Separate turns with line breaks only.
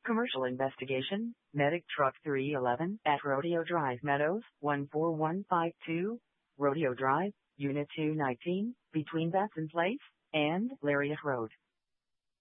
Commercial investigation, Medic Truck 311 at Rodeo Drive Meadows, 14152, Rodeo Drive, Unit 219, between Batson Place and Lariat Road.